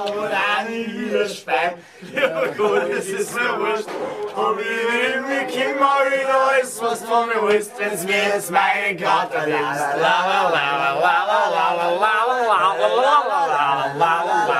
Oder nie Speck, ja gut, es ist mir wurscht. Und ich will mich immer wieder alles, was du von mir willst, wenn's mir jetzt meine Karte ist. La la la la la la la la la la la la la la la la.